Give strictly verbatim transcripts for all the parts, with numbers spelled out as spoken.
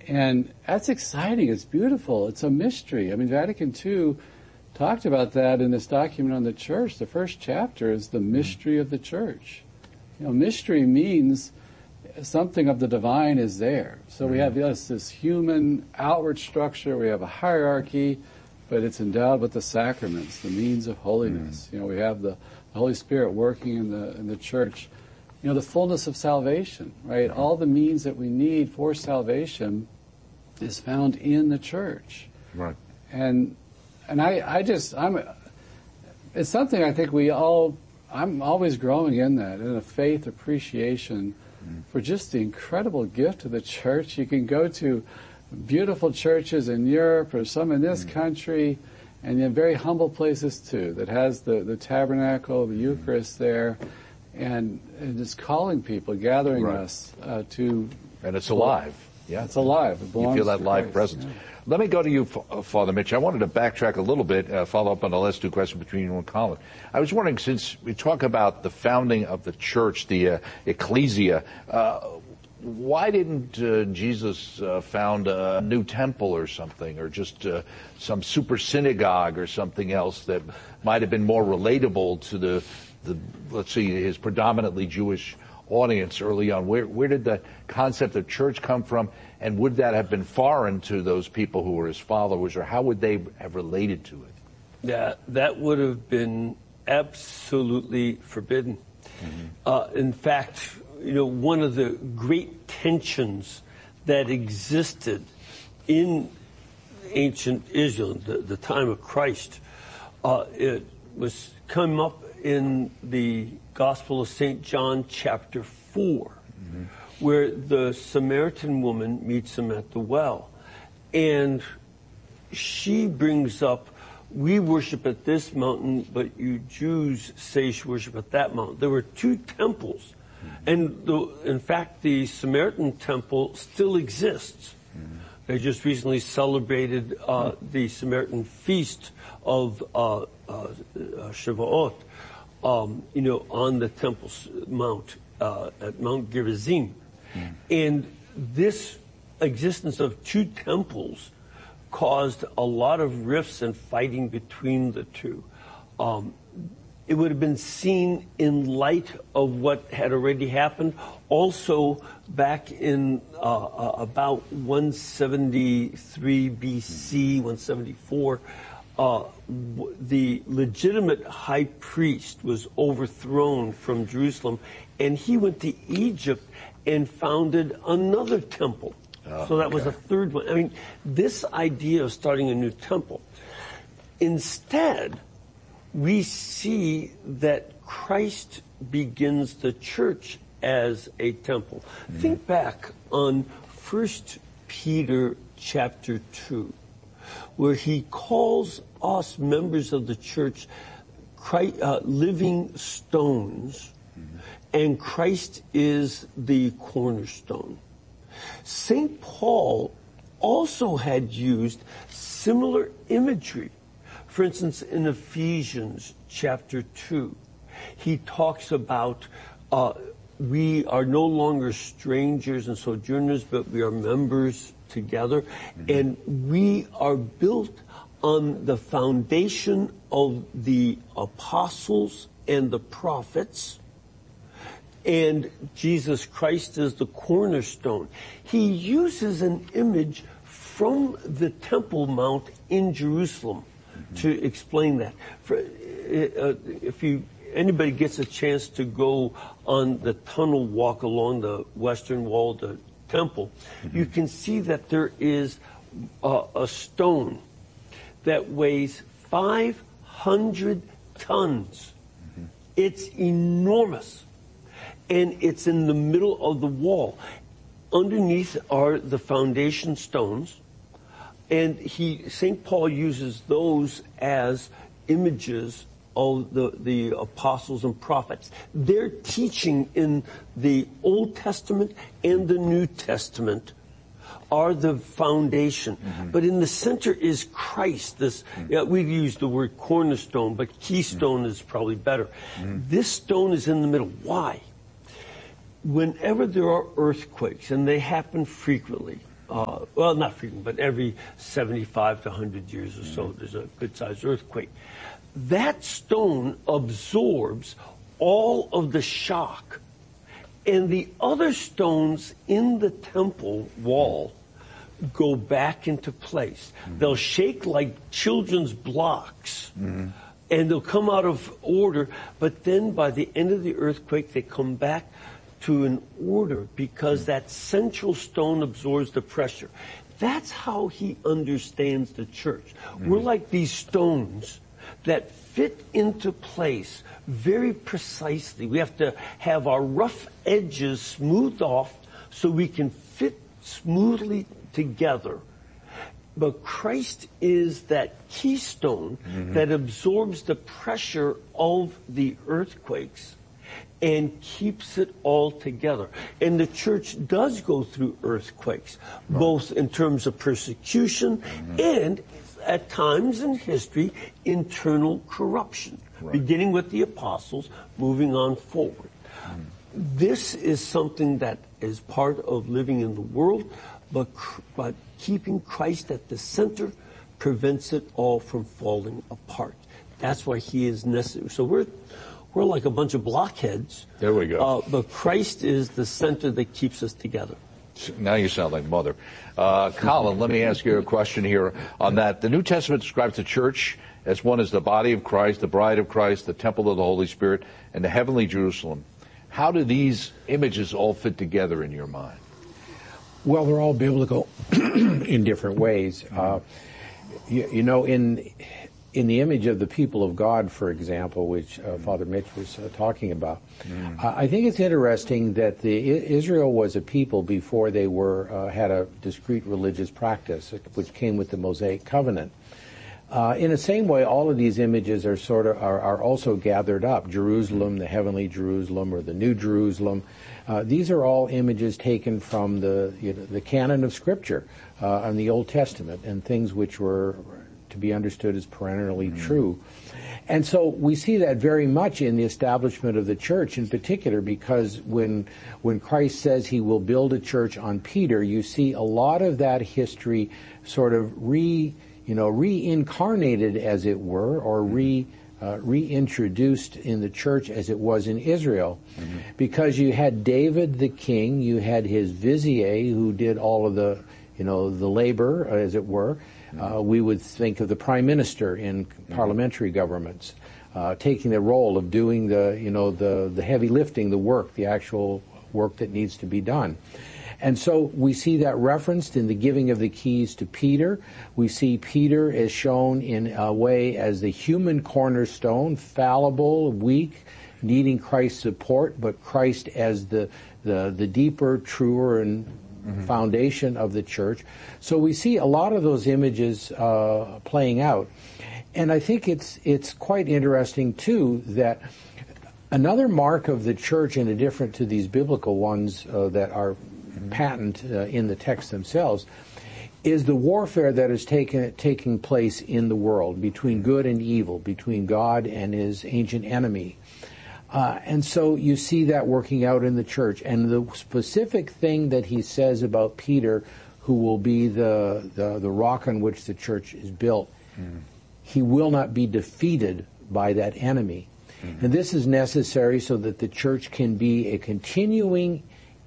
And that's exciting. It's beautiful. It's a mystery. I mean, Vatican Two talked about that in this document on the church. The first chapter is the mystery of the church. You know, mystery means something of the divine is there. So we have yes, this human outward structure. We have a hierarchy, but it's endowed with the sacraments, the means of holiness. Mm. You know, we have the, the Holy Spirit working in the in the church. You know, the fullness of salvation, right? All the means that we need for salvation is found in the church. Right. And and I, I just I'm it's something I think we all I'm always growing in that, in a faith appreciation mm. for just the incredible gift of the church. You can go to beautiful churches in Europe or some in this mm. country, and in very humble places too, that has the, the tabernacle, the Eucharist mm. there, and, and just calling people, gathering right. us uh, to... And it's alive. Yeah, it's alive. It you feel that live Christ. presence. Yeah. Let me go to you, Father Mitch. I wanted to backtrack a little bit, uh, follow up on the last two questions between you and Colin. I was wondering, since we talk about the founding of the church, the uh, ecclesia, uh, why didn't uh, Jesus uh, found a new temple or something, or just uh, some super synagogue or something else that might have been more relatable to the, the let's see, his predominantly Jewish audience early on? Where, where did the concept of church come from, and would that have been foreign to those people who were his followers, or how would they have related to it? Yeah, that would have been absolutely forbidden. Mm-hmm. Uh, in fact, you know, one of the great tensions that existed in ancient Israel, the, the time of Christ, uh, it was come up in the Gospel of Saint John, chapter four, mm-hmm. where the Samaritan woman meets him at the well. And she brings up, we worship at this mountain, but you Jews say you should worship at that mountain. There were two temples. Mm-hmm. And the, in fact, the Samaritan temple still exists. Mm-hmm. They just recently celebrated uh, the Samaritan feast of uh, uh, Shavuot. Um, you know, on the Temple Mount, uh, at Mount Gerizim. Mm. And this existence of two temples caused a lot of rifts and fighting between the two. Um, it would have been seen in light of what had already happened. Also, back in uh, uh, about one seventy-three B C, one seventy-four, Uh, w- the legitimate high priest was overthrown from Jerusalem, and he went to Egypt and founded another temple. Oh, so that okay. was a third one. I mean, this idea of starting a new temple. Instead, we see that Christ begins the church as a temple. Mm-hmm. Think back on First Peter chapter two. Where he calls us members of the church Christ, uh, living stones, mm-hmm. and Christ is the cornerstone. Saint Paul also had used similar imagery. For instance, in Ephesians chapter two, he talks about uh, we are no longer strangers and sojourners, but we are members together, mm-hmm. and we are built on the foundation of the apostles and the prophets, and Jesus Christ is the cornerstone. He uses an image from the Temple Mount in Jerusalem mm-hmm. to explain that. For, uh, if you anybody gets a chance to go on the tunnel walk along the western wall of the temple, mm-hmm. you can see that there is a, a stone that weighs five hundred tons. Mm-hmm. It's enormous. And it's in the middle of the wall. Underneath are the foundation stones. And he, Saint Paul uses those as images of the, the apostles and prophets. Their teaching in the Old Testament and the New Testament are the foundation. Mm-hmm. But in the center is Christ. This, mm-hmm. yeah, we use the word cornerstone, but keystone mm-hmm. is probably better. Mm-hmm. This stone is in the middle. Why? Whenever there are earthquakes, and they happen frequently, uh, well, not frequent, but every seventy-five to one hundred years or so, mm-hmm. there's a good-sized earthquake. That stone absorbs all of the shock, and the other stones in the temple wall go back into place. Mm-hmm. They'll shake like children's blocks, mm-hmm. and they'll come out of order, but then by the end of the earthquake, they come back to an order because mm-hmm. that central stone absorbs the pressure. That's how he understands the church. Mm-hmm. We're like these stones that fit into place very precisely. We have to have our rough edges smoothed off so we can fit smoothly together. But Christ is that keystone mm-hmm. that absorbs the pressure of the earthquakes and keeps it all together. And the church does go through earthquakes, right. both in terms of persecution mm-hmm. and, at times in history, internal corruption, right. beginning with the apostles, moving on forward. Mm-hmm. This is something that is part of living in the world, but, but keeping Christ at the center prevents it all from falling apart. That's why he is necessary. So we're we're like a bunch of blockheads. There we go. Uh, but Christ is the center that keeps us together. Now you sound like Mother. Uh, Colin, let me ask you a question here on that. The New Testament describes the church as one as the body of Christ, the bride of Christ, the temple of the Holy Spirit, and the heavenly Jerusalem. How do these images all fit together in your mind? Well, they're all biblical in different ways. Uh, you, you know, in in the image of the people of God, for example, which uh, Father Mitch was uh, talking about, mm. uh, I think it's interesting that the Israel was a people before they were uh, had a discrete religious practice, which came with the Mosaic covenant. Uh, in the same way, all of these images are sort of are, are also gathered up. Jerusalem, the heavenly Jerusalem, or the New Jerusalem. Uh, these are all images taken from the you know, the canon of Scripture uh, in the Old Testament, and things which were to be understood as perennially mm-hmm. true. And so we see that very much in the establishment of the church in particular, because when when Christ says he will build a church on Peter, you see a lot of that history sort of re you know reincarnated, as it were, or re uh, reintroduced in the church as it was in Israel, mm-hmm. because you had David the king, you had his vizier who did all of the you know the labor, as it were. Uh, we would think of the prime minister in parliamentary governments uh, taking the role of doing the, you know, the, the heavy lifting, the work, the actual work that needs to be done. And so we see that referenced in the giving of the keys to Peter. We see Peter as shown in a way as the human cornerstone, fallible, weak, needing Christ's support, but Christ as the, the, the deeper, truer, and Mm-hmm. foundation of the church. So we see a lot of those images uh, playing out. And I think it's it's quite interesting, too, that another mark of the church, and a different to these biblical ones uh, that are mm-hmm. patent uh, in the text themselves, is the warfare that is taken, taking place in the world between good and evil, between God and his ancient enemy. Uh, and so you see that working out in the church. And the specific thing that he says about Peter, who will be the, the, the rock on which the church is built, mm-hmm. he will not be defeated by that enemy. Mm-hmm. And this is necessary so that the church can be a continuing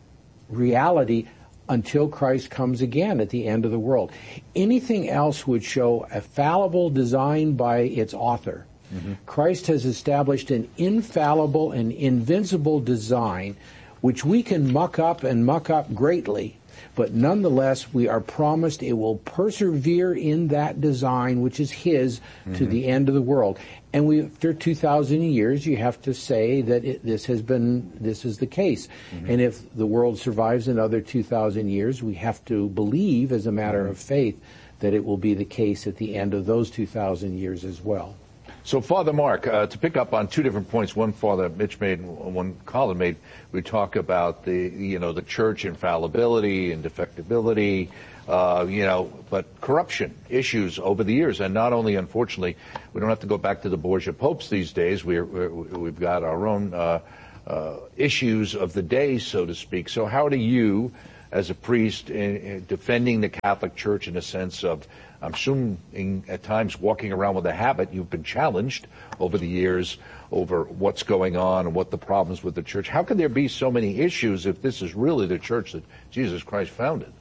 reality until Christ comes again at the end of the world. Anything else would show a fallible design by its author. Mm-hmm. Christ has established an infallible and invincible design which we can muck up and muck up greatly, but nonetheless we are promised it will persevere in that design which is his mm-hmm. to the end of the world. And we, after two thousand years, you have to say that it, this has been, this is the case. Mm-hmm. And if the world survives another two thousand years, we have to believe as a matter mm-hmm. of faith that it will be the case at the end of those two thousand years as well. So, Father Mark, uh, to pick up on two different points, one Father Mitch made and one Colin made, we talk about the, you know, the church infallibility and defectibility, uh, you know, but corruption issues over the years. And not only, unfortunately, we don't have to go back to the Borgia popes these days. We're, we're, we've got our own uh, uh, issues of the day, so to speak. So how do you as a priest in, in defending the Catholic Church in a sense of, I'm assuming at times walking around with a habit. You've been challenged over the years over what's going on and what the problems with the church. How can there be so many issues if this is really the church that Jesus Christ founded?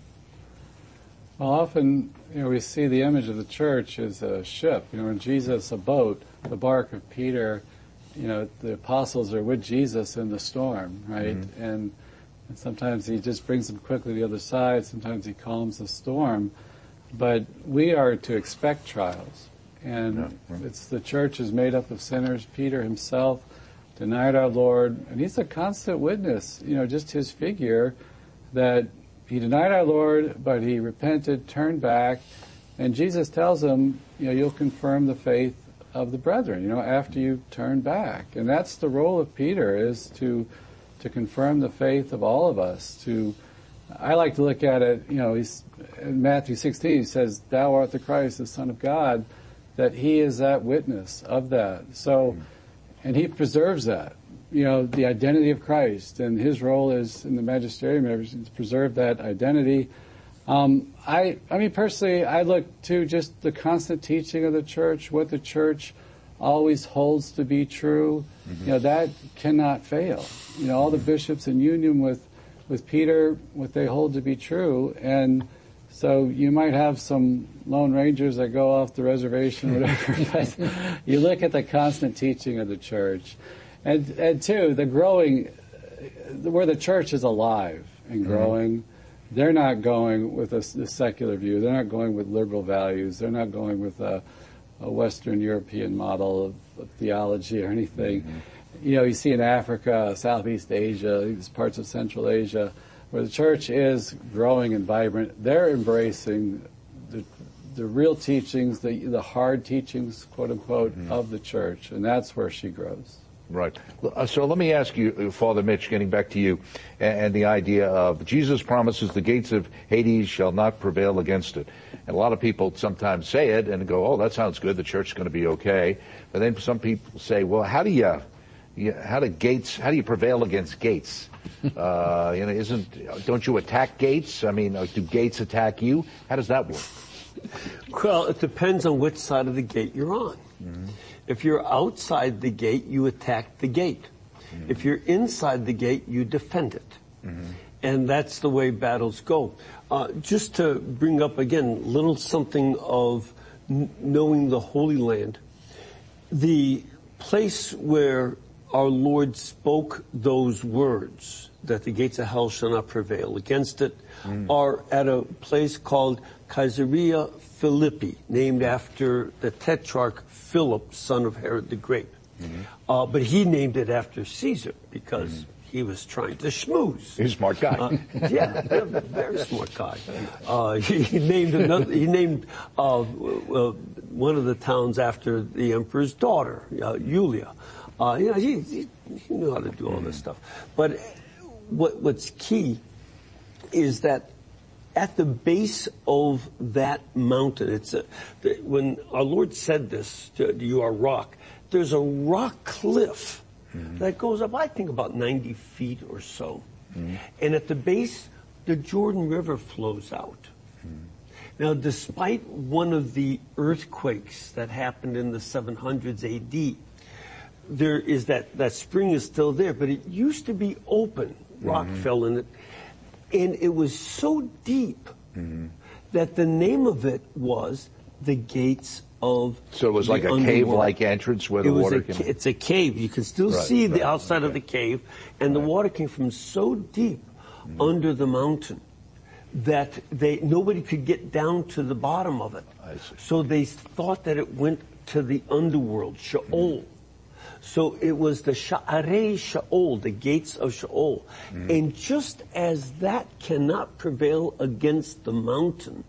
Well, often, you know, we see the image of the church as a ship. You know, when Jesus, a boat, the bark of Peter, you know, the apostles are with Jesus in the storm, right? Mm-hmm. And, and sometimes he just brings them quickly to the other side. Sometimes he calms the storm. But we are to expect trials. And yeah, right. It's the church is made up of sinners. Peter himself denied our Lord. And he's a constant witness, you know, just his figure, that he denied our Lord, but he repented, turned back. And Jesus tells him, you know, you'll confirm the faith of the brethren, you know, after you turn back. And that's the role of Peter, is to to confirm the faith of all of us. To, I like to look at it, you know, he's, in Matthew sixteen, he says, thou art the Christ, the Son of God, that he is that witness of that. So, and he preserves that, you know, the identity of Christ, and his role is in the magisterium to preserve that identity. Um, I, I mean, personally, I look to just the constant teaching of the church, what the church always holds to be true. Mm-hmm. You know, that cannot fail. You know, all the bishops in union with, with Peter, what they hold to be true. And so you might have some lone rangers that go off the reservation, whatever, but you look at the constant teaching of the church. And, and two, the growing, where the church is alive and growing, mm-hmm. They're not going with a, a secular view. They're not going with liberal values. They're not going with a, a Western European model of, of theology or anything. Mm-hmm. You know, you see in Africa, Southeast Asia, these parts of Central Asia, where the church is growing and vibrant. They're embracing the, the real teachings, the, the hard teachings, quote unquote, mm-hmm. of the church, and that's where she grows. Right. So let me ask you, Father Mitch, getting back to you, and the idea of Jesus promises the gates of Hades shall not prevail against it. And a lot of people sometimes say it and go, oh, that sounds good, the church is going to be okay. But then some people say, well, how do you, you how do gates, how do you prevail against gates? Uh, you know, isn't, don't you attack gates? I mean, do gates attack you? How does that work? Well, it depends on which side of the gate you're on. Mm-hmm. If you're outside the gate, you attack the gate. Mm-hmm. If you're inside the gate, you defend it. Mm-hmm. And that's the way battles go. Uh, just to bring up again, little something of n- knowing the Holy Land. The place where our Lord spoke those words, that the gates of hell shall not prevail against it, mm. are at a place called Caesarea Philippi, named after the tetrarch Philip, son of Herod the Great. Mm-hmm. Uh, but he named it after Caesar because mm-hmm. he was trying to schmooze. He's a smart guy. Uh, yeah, very smart guy. Uh, he, he named another. He named uh, uh, one of the towns after the emperor's daughter, uh, Julia. Uh, you know, he, he, he knew how to do all this stuff. But what, what's key is that at the base of that mountain, it's a, when our Lord said this, to, you are rock, there's a rock cliff mm-hmm. that goes up, I think, about ninety feet or so. Mm-hmm. And at the base, the Jordan River flows out. Mm-hmm. Now, despite one of the earthquakes that happened in the seven hundreds A D, there is that, that spring is still there, but it used to be open. Rock mm-hmm. fell in it. And it was so deep mm-hmm. that the name of it was the Gates of So it was like a cave-like entrance where the water came? It's a cave. You can still right, see right, the outside okay. of the cave, and right. the water came from so deep mm-hmm. under the mountain that they nobody could get down to the bottom of it. I see. So they thought that it went to the underworld, Sheol. Mm-hmm. So it was the Sha'arei Sheol, the gates of Sheol. Mm-hmm. And just as that cannot prevail against the mountain,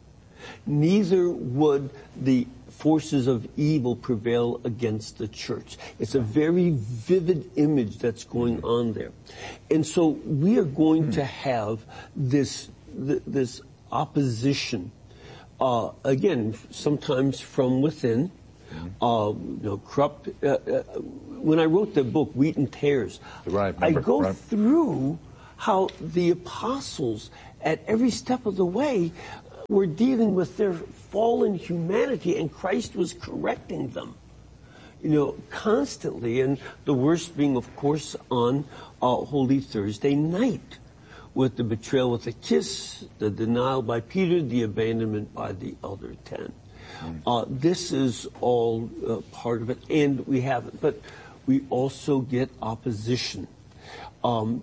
neither would the forces of evil prevail against the church. It's a very vivid image that's going on there. And so we are going mm-hmm. to have this, th- this opposition, uh, again, sometimes from within, Uh, you know, corrupt. Uh, uh, when I wrote the book, Wheat and Tares, right, I go right. through how the apostles at every step of the way were dealing with their fallen humanity, and Christ was correcting them, you know, constantly. And the worst being, of course, on uh, Holy Thursday night, with the betrayal with a kiss, the denial by Peter, the abandonment by the elder ten. Uh, this is all uh, part of it, and we have it. But we also get opposition. Um,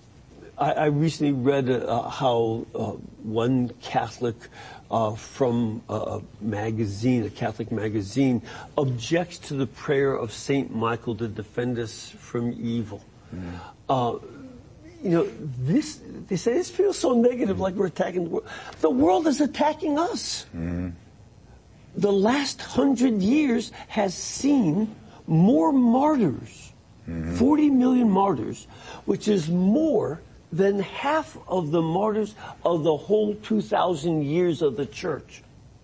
I, I recently read uh, how uh, one Catholic uh, from a magazine, a Catholic magazine, objects to the prayer of Saint Michael to defend us from evil. Mm. Uh, you know, this, they say this feels so negative, like we're attacking the world. The world is attacking us. Mm. The last hundred years has seen more martyrs, mm-hmm. forty million martyrs, which is more than half of the martyrs of the whole two thousand years of the church.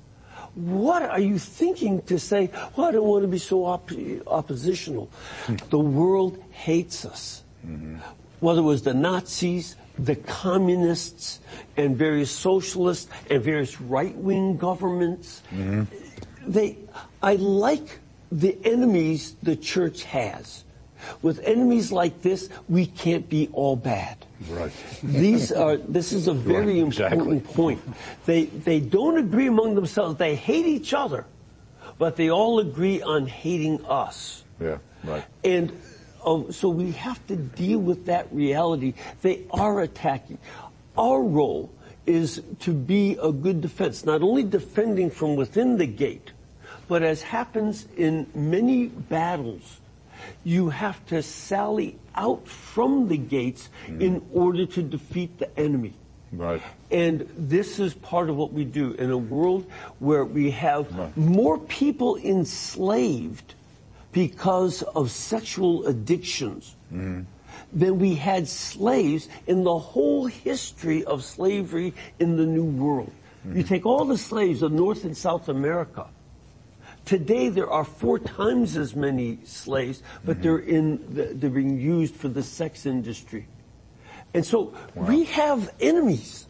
What are you thinking to say, well, I don't want to be so op- oppositional. Mm-hmm. The world hates us. Mm-hmm. Whether it was the Nazis, the communists, and various socialists, and various right-wing governments. Mm-hmm. They, I like the enemies the church has. With enemies like this, we can't be all bad. Right. These are. This is a very right, important exactly. point. They they don't agree among themselves. They hate each other, but they all agree on hating us. Yeah. Right. And um, so we have to deal with that reality. They are attacking. Our role is to be a good defense, not only defending from within the gate, but as happens in many battles, you have to sally out from the gates mm. in order to defeat the enemy. Right. And this is part of what we do in a world where we have right. more people enslaved because of sexual addictions mm. than we had slaves in the whole history of slavery in the New World. Mm-hmm. You take all the slaves of North and South America. Today there are four times as many slaves, but mm-hmm. they're in the, they're being used for the sex industry. And so wow. we have enemies.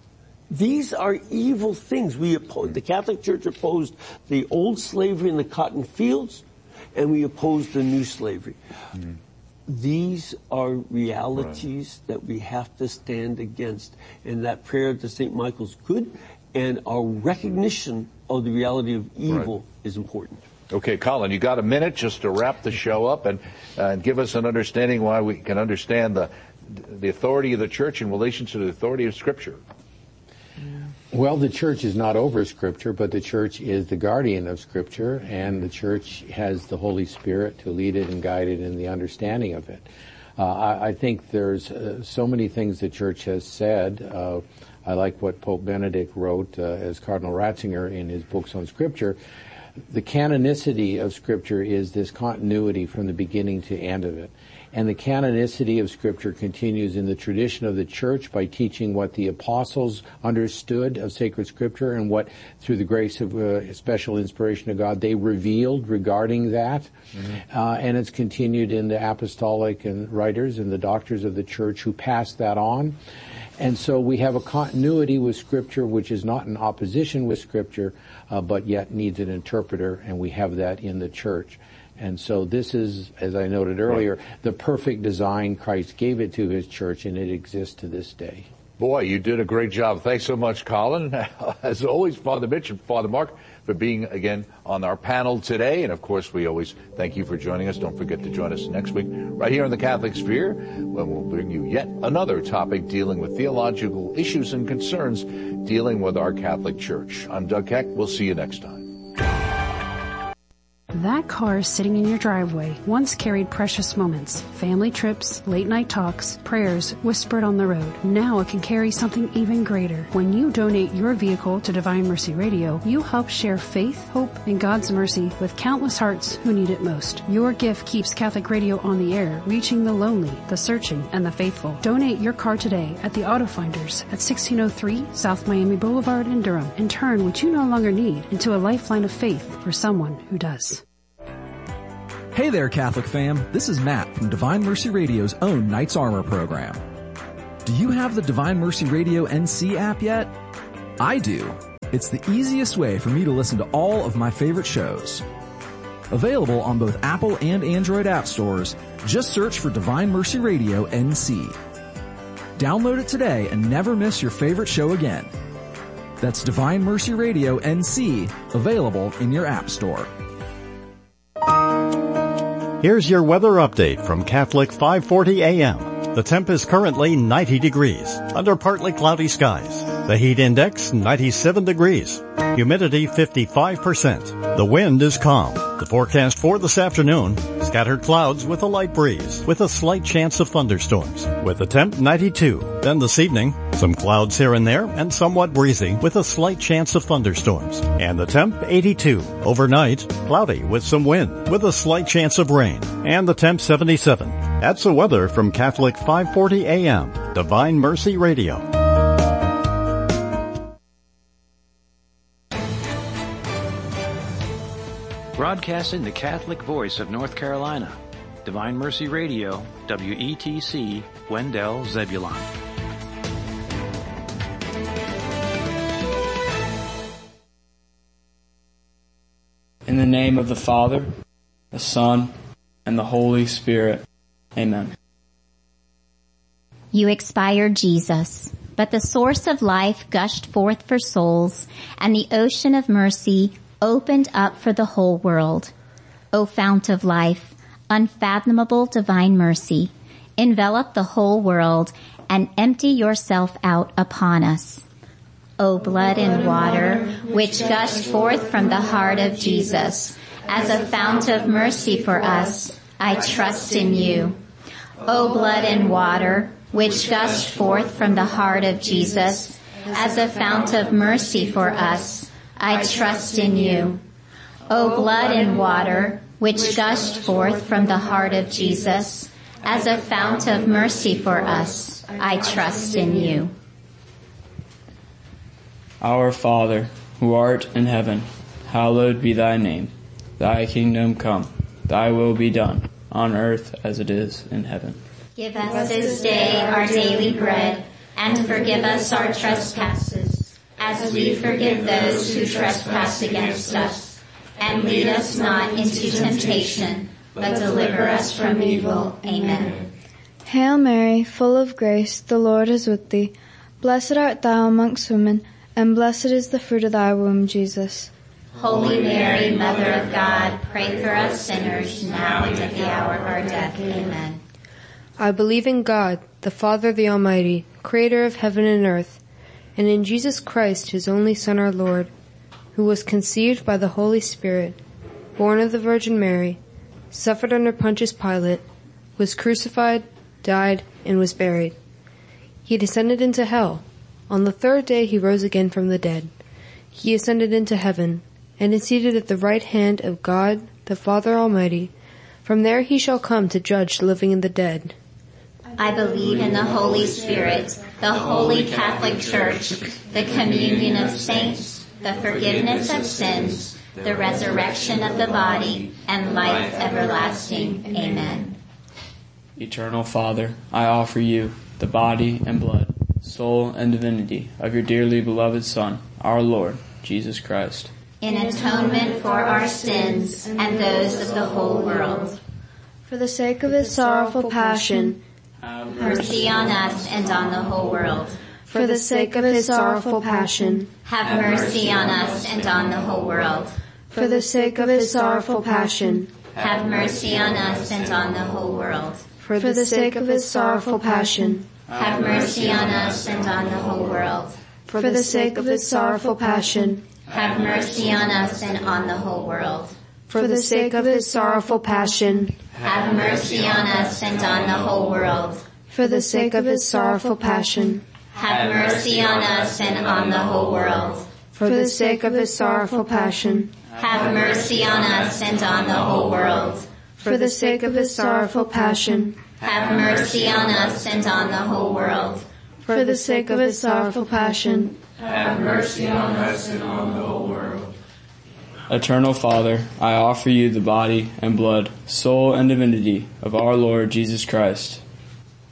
These are evil things. We oppose, the Catholic Church opposed the old slavery in the cotton fields, and we opposed the new slavery. Mm-hmm. These are realities right. that we have to stand against. And that prayer to Saint Michael's good, and our recognition of the reality of evil right. is important. Okay, Colin, you got a minute just to wrap the show up and, uh, and give us an understanding why we can understand the the authority of the church in relation to the authority of Scripture. Well, the church is not over Scripture, but the church is the guardian of Scripture, and the church has the Holy Spirit to lead it and guide it in the understanding of it. Uh, I, I think there's uh, so many things the church has said. Uh, I like what Pope Benedict wrote uh, as Cardinal Ratzinger in his books on Scripture. The canonicity of Scripture is this continuity from the beginning to end of it. And the canonicity of Scripture continues in the tradition of the Church by teaching what the apostles understood of sacred Scripture and what, through the grace of uh, special inspiration of God, they revealed regarding that. Mm-hmm. Uh, and it's continued in the apostolic and writers and the doctors of the Church who pass that on. And so we have a continuity with Scripture which is not in opposition with Scripture, uh, but yet needs an interpreter, and we have that in the Church. And so this is, as I noted earlier, right. the perfect design. Christ gave it to His church, and it exists to this day. Boy, you did a great job. Thanks so much, Colin. As always, Father Mitch and Father Mark, for being, again, on our panel today. And, of course, we always thank you for joining us. Don't forget to join us next week right here on the Catholic Sphere, when we'll bring you yet another topic dealing with theological issues and concerns dealing with our Catholic Church. I'm Doug Keck. We'll see you next time. That car sitting in your driveway once carried precious moments, family trips, late-night talks, prayers whispered on the road. Now it can carry something even greater. When you donate your vehicle to Divine Mercy Radio, you help share faith, hope, and God's mercy with countless hearts who need it most. Your gift keeps Catholic Radio on the air, reaching the lonely, the searching, and the faithful. Donate your car today at the Auto Finders at sixteen oh three South Miami Boulevard in Durham, and turn what you no longer need into a lifeline of faith for someone who does. Hey there, Catholic fam. This is Matt from Divine Mercy Radio's own Knights Armor program. Do you have the Divine Mercy Radio N C app yet? I do. It's the easiest way for me to listen to all of my favorite shows. Available on both Apple and Android app stores, just search for Divine Mercy Radio N C. Download it today and never miss your favorite show again. That's Divine Mercy Radio N C, available in your app store. Here's your weather update from Catholic five forty A M. The temp is currently ninety degrees, under partly cloudy skies. The heat index, ninety-seven degrees. Humidity, fifty-five percent. The wind is calm. The forecast for this afternoon, scattered clouds with a light breeze, with a slight chance of thunderstorms. With the temp, ninety-two. Then this evening, some clouds here and there, and somewhat breezy, with a slight chance of thunderstorms. And the temp, eighty-two. Overnight, cloudy with some wind, with a slight chance of rain. And the temp, seventy-seven. That's the weather from Catholic five forty A M, Divine Mercy Radio. Broadcasting the Catholic voice of North Carolina, Divine Mercy Radio, W E T C, Wendell, Zebulon. In the name of the Father, the Son, and the Holy Spirit. Amen. You expired, Jesus, but the source of life gushed forth for souls, and the ocean of mercy opened up for the whole world. O fount of life, unfathomable divine mercy, envelop the whole world and empty yourself out upon us. O blood and water, which gushed forth from the heart of Jesus, as a fount of mercy for us, I trust in you. O blood and water, which gushed forth from the heart of Jesus, as a fount of mercy for us, I trust in you. O blood and water, which gushed forth from the heart of Jesus, as a fount of mercy for us, I trust in you. Our Father, who art in heaven, hallowed be thy name. Thy kingdom come, thy will be done, on earth as it is in heaven. Give us this day our daily bread, and forgive us our trespasses, as we forgive those who trespass against us. And lead us not into temptation, but deliver us from evil. Amen. Hail Mary, full of grace, the Lord is with thee. Blessed art thou amongst women, and blessed is the fruit of thy womb, Jesus. Holy Mary, Mother of God, pray for us sinners, now and at the hour of our death. Amen. I believe in God, the Father, the Almighty, creator of heaven and earth, and in Jesus Christ, his only Son, our Lord, who was conceived by the Holy Spirit, born of the Virgin Mary, suffered under Pontius Pilate, was crucified, died, and was buried. He descended into hell. On the third day he rose again from the dead. He ascended into heaven, and is seated at the right hand of God, the Father Almighty. From there he shall come to judge the living and the dead. I believe in the Holy Spirit, the Holy Catholic Church, the communion of saints, the forgiveness of sins, the resurrection of the body, and life everlasting. Amen. Eternal Father, I offer you the body and blood, soul and divinity of your dearly beloved Son, our Lord, Jesus Christ, in atonement for our sins and those of the whole world. For the sake of his sorrowful passion, have mercy on us and on the whole world. For the sake of his sorrowful passion, have mercy on us and on the whole world. For the sake of his sorrowful passion, have mercy on us and on the whole world. For the sake of his sorrowful passion, have mercy on us and on the whole world. For the sake of his sorrowful passion, have mercy on us and on the whole world. For the sake of his sorrowful passion, have mercy on us and on the whole world. For the sake of his sorrowful passion, have mercy on us and on the whole world. For the sake of his sorrowful passion, have mercy on us and on the whole world. For the sake of his sorrowful passion, have mercy on us and on the whole world. For the sake of his sorrowful passion, have mercy on us and on the whole world. Eternal Father, I offer you the body and blood, soul and divinity of our Lord Jesus Christ,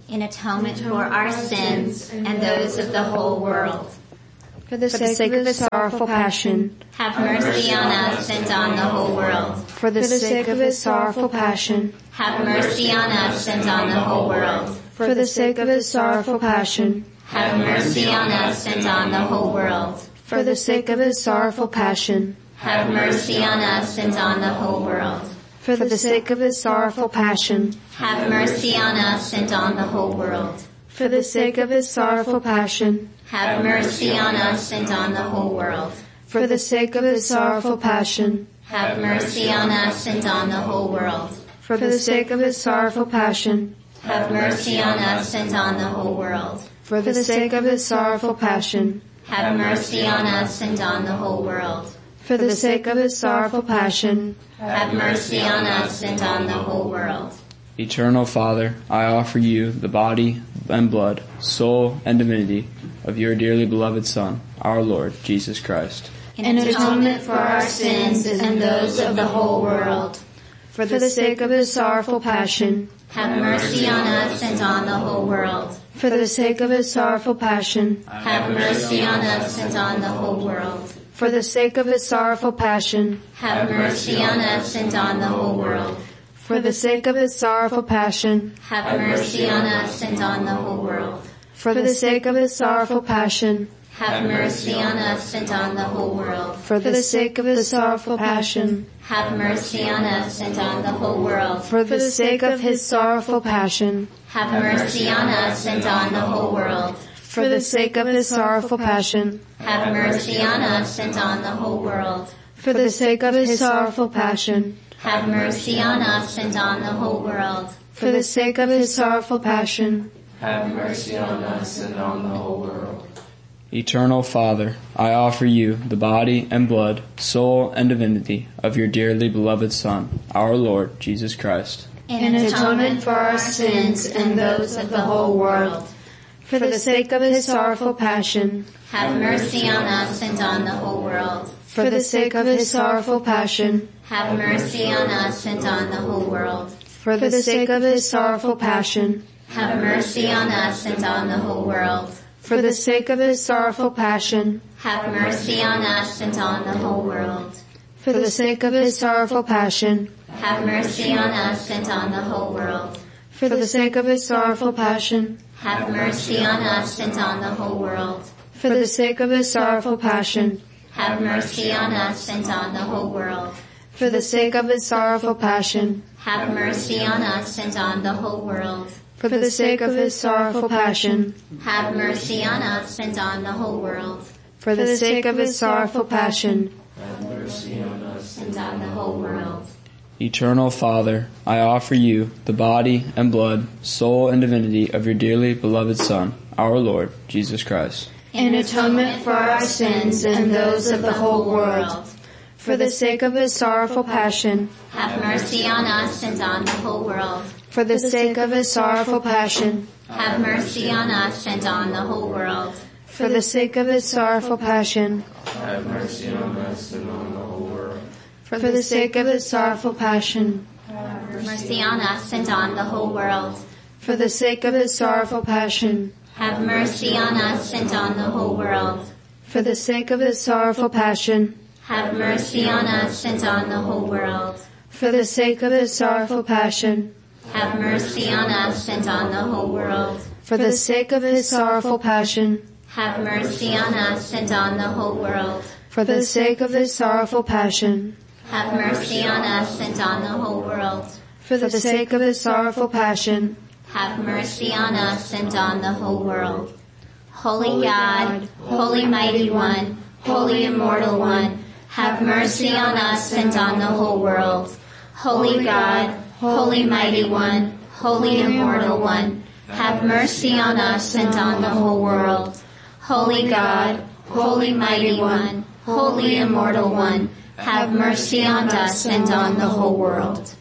in atonement for our sins and those of the whole world. For the sake of his sorrowful passion, have mercy on us and on the whole world. For the sake of his sorrowful passion, have mercy on us and on the whole world. For the sake of his sorrowful passion, have mercy on us and on the whole world. For the sake of his sorrowful passion, have mercy on us and on the whole world. For the sake of his sorrowful passion, have mercy on us and on the whole world. For the sake of his sorrowful passion, have mercy on us and on the whole world. For the sake of his sorrowful passion, have mercy on us and on the whole world. For the sake of his sorrowful passion, have mercy on us and on the whole world. For the sake of his sorrowful passion, have mercy on us and on the whole world. For the sake of his sorrowful passion, have mercy on us and on the whole world. Eternal Father, I offer you the body and blood, soul and divinity of your dearly beloved Son, our Lord, Jesus Christ, in atonement for our sins and those of the whole world. For the sake of his sorrowful passion, have mercy on us and on the whole world. For the sake of his sorrowful passion, have mercy on us and on the whole world. For the sake of his sorrowful passion, have mercy on us and on the whole world. For the sake of his sorrowful passion, have mercy on us and on the whole world. For the sake of his sorrowful passion, have mercy on us and on the whole world. For the sake of his sorrowful passion, have mercy on us and on the whole world. For the sake of his sorrowful passion, have mercy on us and on the whole world. For the sake of his sorrowful passion, have mercy on us and on the whole world. For the sake of his sorrowful passion, have mercy on us and on the whole world. For the sake of his sorrowful passion, have mercy on us and on the whole world. Eternal Father, I offer you the body and blood, soul and divinity of your dearly beloved Son, our Lord, Jesus Christ, in atonement for our sins and those of the whole world. For the sake of his sorrowful passion, have mercy on us and on the whole world. For the sake of his sorrowful passion, have mercy on us and on the whole world. For the sake of his sorrowful passion, have mercy on us and on the whole world. For the sake of his sorrowful passion, have mercy on us and on the whole world. For the sake of his sorrowful passion, have mercy on us and on the whole world. For the sake of his sorrowful passion, have mercy on us and on the whole world. For the sake of his sorrowful passion, have mercy on us and on the whole world. For the sake of his sorrowful passion, have mercy on us and on the whole world. For the sake of his sorrowful passion, have mercy on us and on the whole world. For the sake of his sorrowful passion, have mercy on us and on the whole world. Eternal Father, I offer you the body and blood, soul and divinity of your dearly beloved Son, our Lord, Jesus Christ, in atonement for our sins and those of the whole world. For the sake of his sorrowful passion, have mercy on us and on the whole world. For the sake of his sorrowful passion, have mercy on us and on the whole world. For the sake of his sorrowful passion, have mercy on us and on the whole world. For the sake of his sorrowful passion, have mercy on us and on the whole world. For the sake of his sorrowful passion, have mercy on us and on the whole world. For the sake of his sorrowful passion, have mercy on us and on the whole world. For the sake of his sorrowful passion, have mercy on us and on the whole world. For the sake of his sorrowful passion, have mercy on us and on the whole world. For the sake of his sorrowful passion, have mercy on us and on the whole world. For the sake of his sorrowful passion, have mercy on us and on the whole world. Holy God, Holy Mighty One, Holy Immortal One, have mercy on us and on the whole world. Holy God, Holy Mighty One, Holy Immortal One, have mercy on us and on the whole world. Holy God, Holy Mighty One, Holy Immortal One, have mercy on us and on the whole world.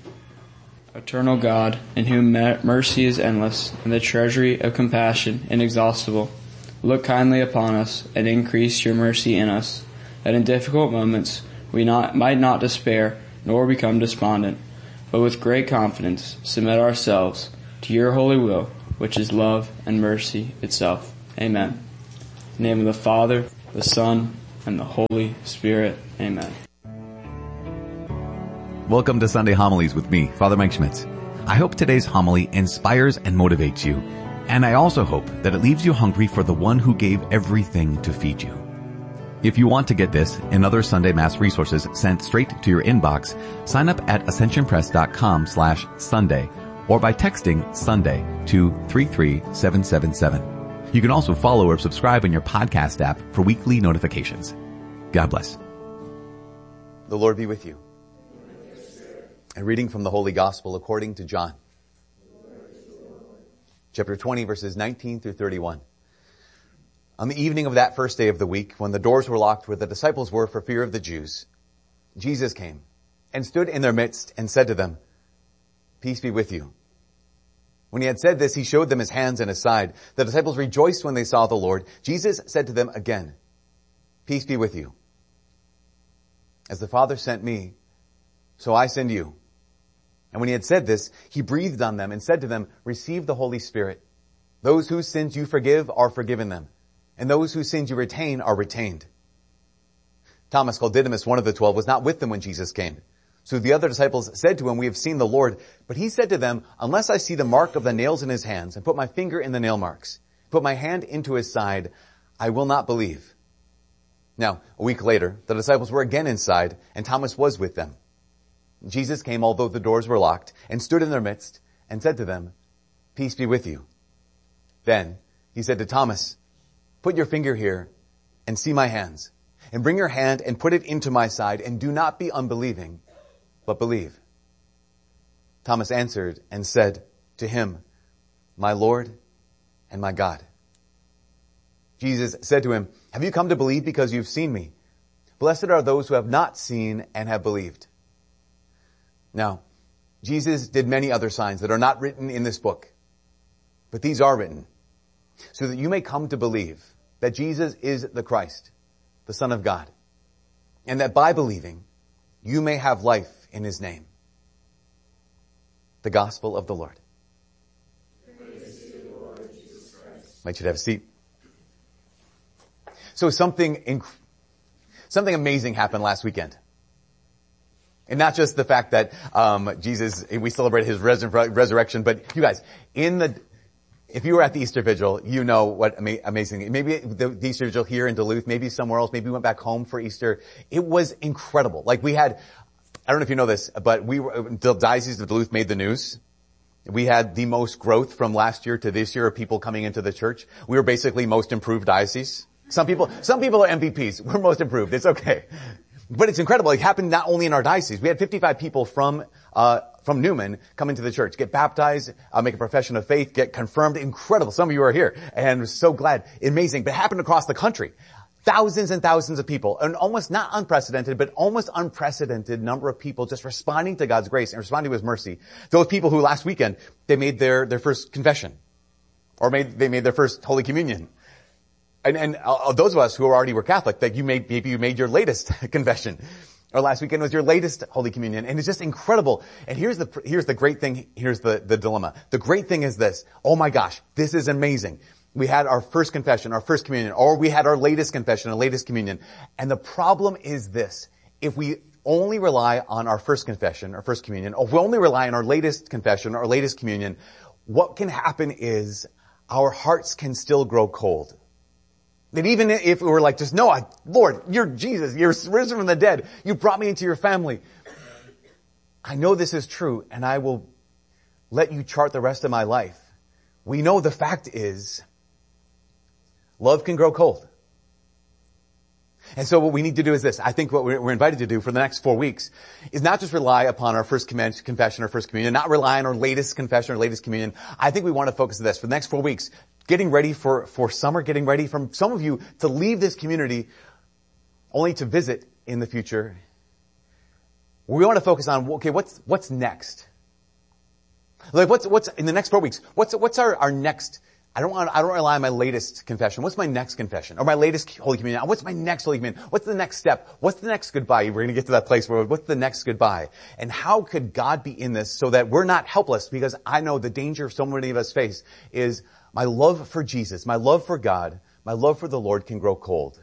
Eternal God, in whom mercy is endless and the treasury of compassion inexhaustible, look kindly upon us and increase your mercy in us, that in difficult moments we not, might not despair nor become despondent, but with great confidence submit ourselves to your holy will which is love and mercy itself. Amen. In the name of the Father, the Son, and the Holy Spirit. Amen. Welcome to Sunday Homilies with me, Father Mike Schmitz. I hope today's homily inspires and motivates you, and I also hope that it leaves you hungry for the one who gave everything to feed you. If you want to get this and other Sunday Mass resources sent straight to your inbox, sign up at ascensionpress.com slash Sunday or by texting Sunday to three three seven seven seven. You can also follow or subscribe in your podcast app for weekly notifications. God bless. The Lord be with you. A reading from the Holy Gospel according to John. Chapter twenty, verses nineteen through thirty-one. On the evening of that first day of the week, when the doors were locked where the disciples were for fear of the Jews, Jesus came and stood in their midst and said to them, "Peace be with you." When he had said this, he showed them his hands and his side. The disciples rejoiced when they saw the Lord. Jesus said to them again, "Peace be with you. As the Father sent me, so I send you." And when he had said this, he breathed on them and said to them, "Receive the Holy Spirit. Those whose sins you forgive are forgiven them, and those whose sins you retain are retained." Thomas, called Didymus, one of the twelve, was not with them when Jesus came. So the other disciples said to him, "We have seen the Lord." But he said to them, "Unless I see the mark of the nails in his hands, and put my finger in the nail marks, put my hand into his side, I will not believe." Now, a week later, the disciples were again inside, and Thomas was with them. Jesus came, although the doors were locked, and stood in their midst, and said to them, "Peace be with you." Then he said to Thomas, "Put your finger here, and see my hands, and bring your hand and put it into my side, and do not be unbelieving, but believe." Thomas answered and said to him, "My Lord and my God." Jesus said to him, "Have you come to believe because you've seen me? Blessed are those who have not seen and have believed." Now, Jesus did many other signs that are not written in this book, but these are written so that you may come to believe that Jesus is the Christ, the Son of God, and that by believing you may have life in his name. The Gospel of the Lord. Praise to you, Lord Jesus Christ. Might you have a seat. So something inc- something amazing happened last weekend. And not just the fact that um Jesus, we celebrated his resur- resurrection, but you guys, in the if you were at the Easter Vigil, you know what ama- amazing. Maybe the, the Easter Vigil here in Duluth, maybe somewhere else, maybe we went back home for Easter. It was incredible. Like we had, I don't know if you know this, but we were, the Diocese of Duluth made the news. We had the most growth from last year to this year of people coming into the church. We were basically most improved diocese. Some people, some people are M V Ps. We're most improved. It's okay. But it's incredible. It happened not only in our diocese. We had fifty-five people from, uh, from Newman come into the church, get baptized, uh, make a profession of faith, get confirmed. Incredible. Some of you are here and we're so glad. Amazing. But it happened across the country. Thousands and thousands of people, and almost not unprecedented, but almost unprecedented number of people just responding to God's grace and responding to his mercy. Those people who last weekend, they made their, their first confession, or made, they made their first Holy Communion. And, and uh, those of us who already were Catholic, that you made, maybe you made your latest confession, or last weekend was your latest Holy Communion, and it's just incredible. And here's the, here's the great thing, here's the, the dilemma. The great thing is this, oh my gosh, this is amazing. We had our first confession, our first communion, or we had our latest confession, our latest communion. And the problem is this. If we only rely on our first confession, our first communion, or if we only rely on our latest confession, our latest communion, what can happen is our hearts can still grow cold. That even if we were like, just, no, I, Lord, you're Jesus, you're risen from the dead, you brought me into your family. I know this is true, and I will let you chart the rest of my life. We know the fact is, love can grow cold. And so what we need to do is this. I think what we're invited to do for the next four weeks is not just rely upon our first confession, our first communion, not rely on our latest confession, our latest communion. I think we want to focus on this for the next four weeks, getting ready for, for summer, getting ready for some of you to leave this community only to visit in the future. We want to focus on, okay, what's, what's next? Like what's, what's, in the next four weeks, what's, what's our, our next I don't want, I don't rely on my latest confession. What's my next confession? Or my latest Holy Communion? What's my next Holy Communion? What's the next step? What's the next goodbye? We're going to get to that place where, what's the next goodbye? And how could God be in this so that we're not helpless? Because I know the danger so many of us face is my love for Jesus, my love for God, my love for the Lord can grow cold.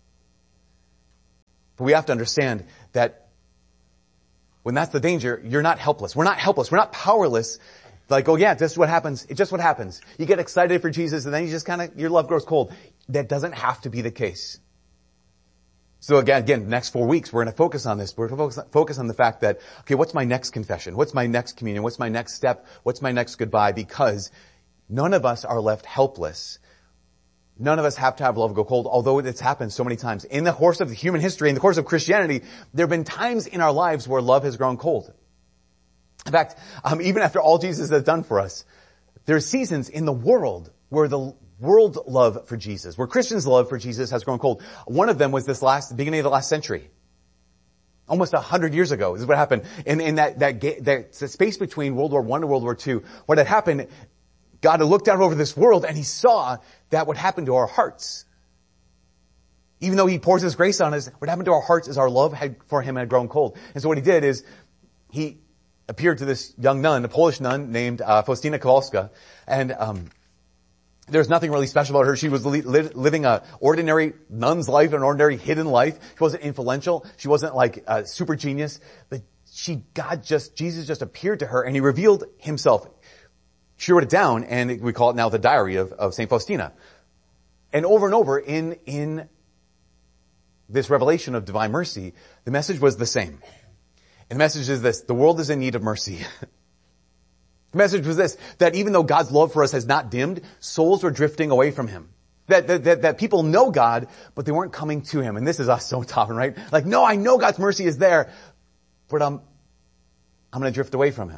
But we have to understand that when that's the danger, you're not helpless. We're not helpless. We're not powerless. Like, oh yeah, this is what happens. It's just what happens. You get excited for Jesus and then you just kind of, your love grows cold. That doesn't have to be the case. So again, again, next four weeks, we're going to focus on this. We're going to focus, focus on the fact that, okay, what's my next confession? What's my next communion? What's my next step? What's my next goodbye? Because none of us are left helpless. None of us have to have love go cold, although it's happened so many times. In the course of human history, in the course of Christianity, there have been times in our lives where love has grown cold. In fact, um, even after all Jesus has done for us, there are seasons in the world where the world love for Jesus, where Christians' love for Jesus has grown cold. One of them was this last, the beginning of the last century. Almost a hundred years ago, this is what happened. In, in that, that, that space between World War One and World War Two, what had happened, God had looked out over this world and he saw that what happened to our hearts. Even though he pours his grace on us, what happened to our hearts is our love had, for him had grown cold. And so what he did is, he appeared to this young nun, a Polish nun named uh, Faustina Kowalska, and um there's nothing really special about her. She was li- li- living a ordinary nun's life, an ordinary hidden life. She wasn't influential. She wasn't like a super genius, but she, God just, Jesus just appeared to her and he revealed himself. She wrote it down and we call it now the diary of, of Saint Faustina. And over and over in, in this revelation of divine mercy, the message was the same. And the message is this: the world is in need of mercy. The message was this, that even though God's love for us has not dimmed, souls were drifting away from him. That, that, that, that people know God, but they weren't coming to him. And this is us so often, right? Like, no, I know God's mercy is there, but I'm, I'm going to drift away from him.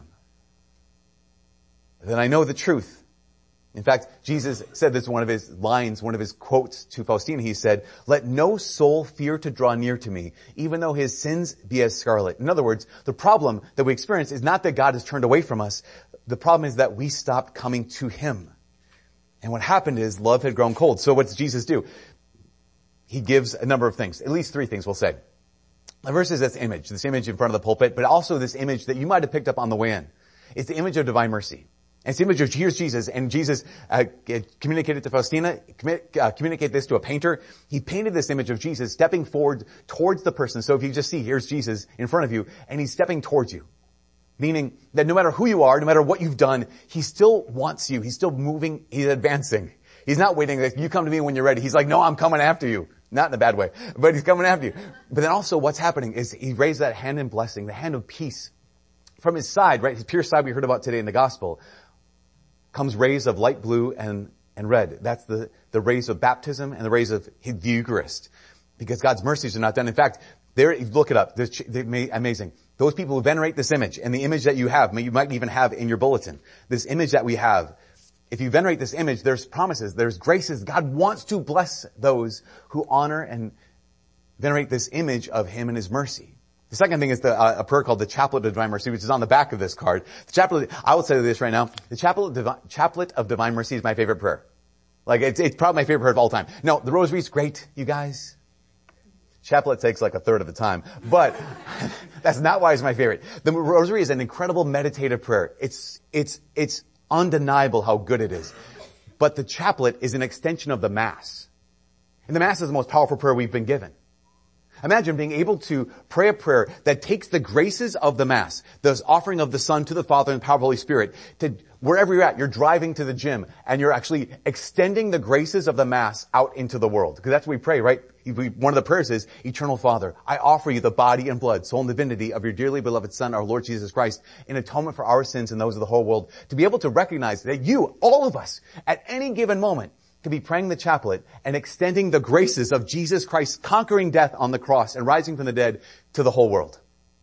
Then I know the truth. In fact, Jesus said this in one of his lines, one of his quotes to Faustina. He said, "Let no soul fear to draw near to me, even though his sins be as scarlet." In other words, the problem that we experience is not that God has turned away from us. The problem is that we stopped coming to him. And what happened is love had grown cold. So what does Jesus do? He gives a number of things, at least three things we'll say. The first is this image, this image in front of the pulpit, but also this image that you might have picked up on the way in. It's the image of divine mercy. And it's the image of, here's Jesus, and Jesus uh, communicated to Faustina, commu- uh, communicate this to a painter. He painted this image of Jesus stepping forward towards the person. So if you just see, here's Jesus in front of you, and he's stepping towards you. Meaning that no matter who you are, no matter what you've done, he still wants you. He's still moving, he's advancing. He's not waiting, like, you come to me when you're ready. He's like, no, I'm coming after you. Not in a bad way, but he's coming after you. But then also what's happening is he raised that hand in blessing, the hand of peace. From his side, right, his pierced side we heard about today in the gospel, comes rays of light blue and, and red. That's the, the rays of baptism and the rays of the Eucharist. Because God's mercies are not done. In fact, there, look it up. They're amazing. Those people who venerate this image, and the image that you have, you might even have in your bulletin, this image that we have, if you venerate this image, there's promises, there's graces. God wants to bless those who honor and venerate this image of him and his mercy. The second thing is the, uh, a prayer called the Chaplet of Divine Mercy, which is on the back of this card. The Chaplet, I will say this right now, the Chaplet of, Divi- Chaplet of Divine Mercy is my favorite prayer. Like, it's, it's probably my favorite prayer of all time. No, the Rosary's great, you guys. Chaplet takes like a third of the time, but that's not why it's my favorite. The Rosary is an incredible meditative prayer. It's, it's, it's undeniable how good it is. But the Chaplet is an extension of the Mass. And the Mass is the most powerful prayer we've been given. Imagine being able to pray a prayer that takes the graces of the Mass, the offering of the Son to the Father and the power of the Holy Spirit, to wherever you're at, you're driving to the gym, and you're actually extending the graces of the Mass out into the world. Because that's what we pray, right? One of the prayers is, Eternal Father, I offer you the body and blood, soul and divinity of your dearly beloved Son, our Lord Jesus Christ, in atonement for our sins and those of the whole world. To be able to recognize that you, all of us, at any given moment, to be praying the chaplet and extending the graces of Jesus Christ conquering death on the cross and rising from the dead to the whole world.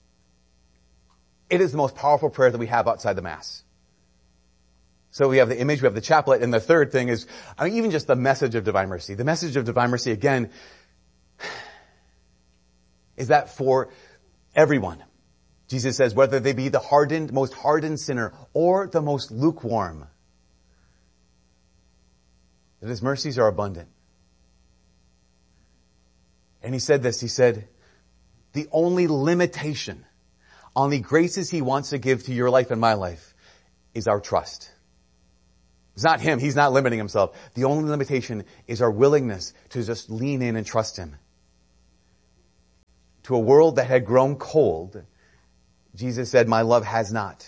It is the most powerful prayer that we have outside the Mass. So we have the image, we have the chaplet, and the third thing is, I mean, even just the message of divine mercy. The message of divine mercy, again, is that for everyone. Jesus says, whether they be the hardened, most hardened sinner or the most lukewarm, that his mercies are abundant. And he said this, he said, the only limitation on the graces he wants to give to your life and my life is our trust. It's not him. He's not limiting himself. The only limitation is our willingness to just lean in and trust him. To a world that had grown cold, Jesus said, my love has not.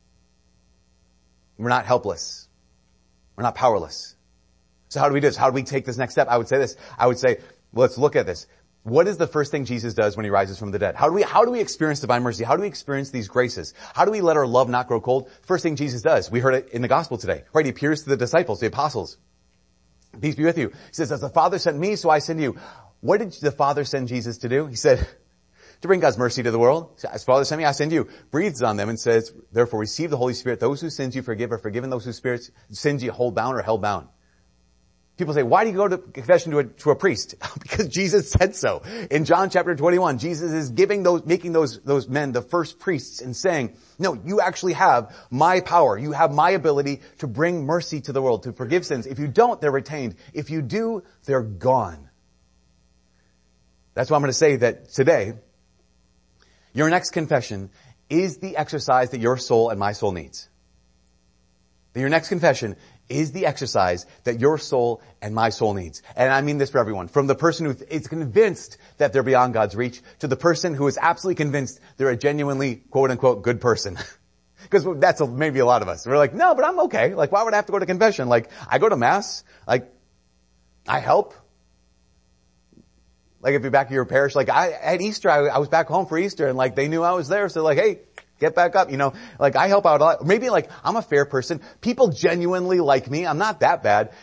We're not helpless. We're not powerless. So how do we do this? How do we take this next step? I would say this. I would say, well, let's look at this. What is the first thing Jesus does when he rises from the dead? How do we, how do we experience divine mercy? How do we experience these graces? How do we let our love not grow cold? First thing Jesus does, we heard it in the gospel today, right? He appears to the disciples, the apostles. Peace be with you. He says, as the Father sent me, so I send you. What did the Father send Jesus to do? He said, to bring God's mercy to the world. As Father sent me, I send you. Breathes on them and says, therefore receive the Holy Spirit. Those who sins you forgive are forgiven. Those whose spirits sins you hold bound are held bound. People say, why do you go to confession to a, to a priest? Because Jesus said so. In John chapter twenty-one, Jesus is giving those, making those, those men the first priests and saying, no, you actually have my power. You have my ability to bring mercy to the world, to forgive sins. If you don't, they're retained. If you do, they're gone. That's why I'm going to say that today, your next confession is the exercise that your soul and my soul needs. That your next confession is the exercise that your soul and my soul needs. And I mean this for everyone. From the person who is convinced that they're beyond God's reach to the person who is absolutely convinced they're a genuinely quote unquote good person. Because that's a, maybe a lot of us. We're like, no, but I'm okay. Like, why would I have to go to confession? Like, I go to mass. Like, I help. Like, if you're back at your parish, like, I, at Easter, I, I was back home for Easter and like, they knew I was there. So like, hey, get back up, you know, like I help out a lot. Maybe like I'm a fair person. People genuinely like me. I'm not that bad.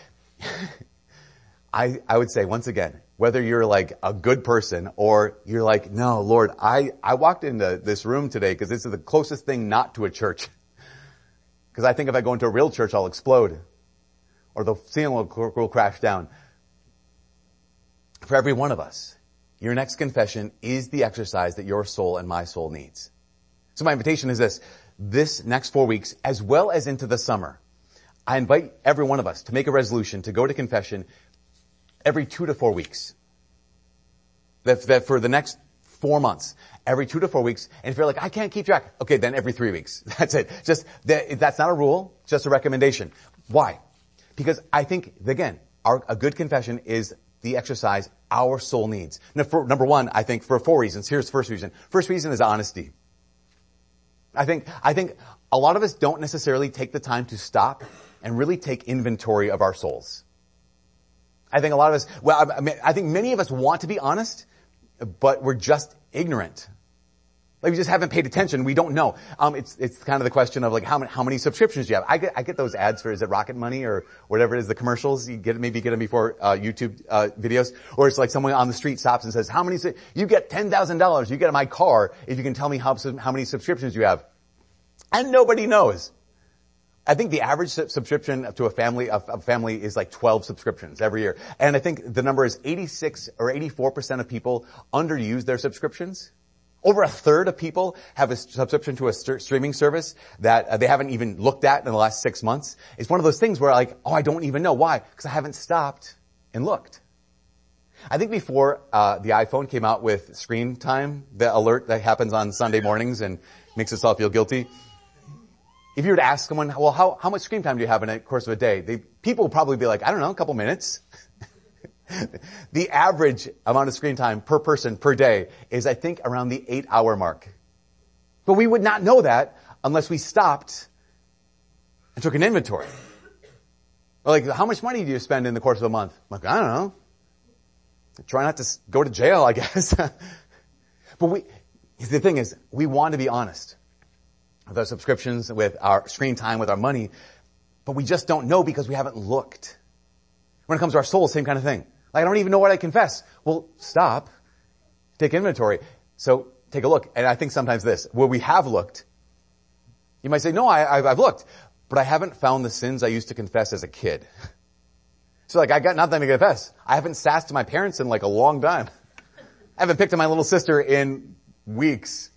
I, I would say once again, whether you're like a good person or you're like, no, Lord, I, I walked into this room today because this is the closest thing not to a church. Because I think if I go into a real church, I'll explode or the ceiling will, will crash down. For every one of us, your next confession is the exercise that your soul and my soul needs. So my invitation is this, this next four weeks, as well as into the summer, I invite every one of us to make a resolution to go to confession every two to four weeks. That, that for the next four months, every two to four weeks, and if you're like, I can't keep track, okay, then every three weeks. That's it. Just, that, that's not a rule, just a recommendation. Why? Because I think, again, our, a good confession is the exercise our soul needs. Now, for, number one, I think for four reasons. Here's the first reason. First reason is honesty. I think, I think a lot of us don't necessarily take the time to stop and really take inventory of our souls. I think a lot of us, well, I mean, I think many of us want to be honest, but we're just ignorant. Like we just haven't paid attention. We don't know. Um, it's, it's kind of the question of like how many, how many subscriptions do you have? I get, I get those ads for, is it Rocket Money or whatever it is, the commercials. You get, maybe get them before, uh, YouTube, uh, videos. Or it's like someone on the street stops and says, how many, you get ten thousand dollars, you get my car if you can tell me how, how many subscriptions you have. And nobody knows. I think the average subscription to a family, a family is like twelve subscriptions every year. And I think the number is eighty-six or eighty-four percent of people underuse their subscriptions. Over a third of people have a subscription to a st- streaming service that uh, they haven't even looked at in the last six months. It's one of those things where like, oh, I don't even know. Why? Because I haven't stopped and looked. I think before uh the iPhone came out with screen time, the alert that happens on Sunday mornings and makes us all feel guilty. If you were to ask someone, well, how, how much screen time do you have in the course of a day? They, people would probably be like, I don't know, a couple minutes. The average amount of screen time per person per day is, I think, around the eight hour mark. But we would not know that unless we stopped and took an inventory. Or like, how much money do you spend in the course of a month? I'm like, I don't know. Try not to go to jail, I guess. But we, the thing is, we want to be honest with our subscriptions, with our screen time, with our money, but we just don't know because we haven't looked. When it comes to our soul, same kind of thing. Like, I don't even know what I confess. Well, stop. Take inventory. So, take a look. And I think sometimes this, where we have looked, you might say, no, I, I've, I've looked, but I haven't found the sins I used to confess as a kid. So like, I got nothing to confess. I haven't sassed my parents in like a long time. I haven't picked on my little sister in weeks.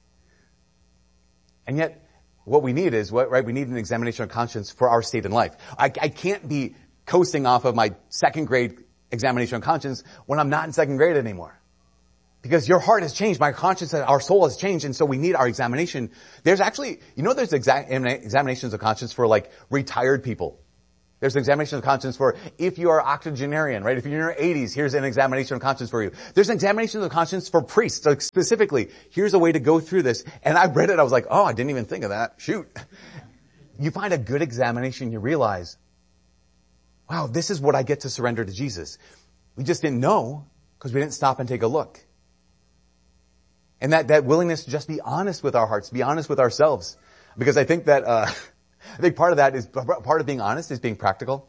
And yet, what we need is, what, right, we need an examination of conscience for our state in life. I, I can't be coasting off of my second grade examination of conscience when I'm not in second grade anymore. Because your heart has changed, my conscience, our soul has changed, and so we need our examination. There's actually, you know there's exa- examinations of conscience for like retired people. There's an examination of conscience for if you are octogenarian, right? If you're in your eighties, here's an examination of conscience for you. There's an examination of conscience for priests, like specifically, here's a way to go through this. And I read it, I was like, oh, I didn't even think of that. Shoot. You find a good examination, you realize, wow, this is what I get to surrender to Jesus. We just didn't know because we didn't stop and take a look. And that, that willingness to just be honest with our hearts, be honest with ourselves. Because I think that, uh, I think part of that is, part of being honest is being practical.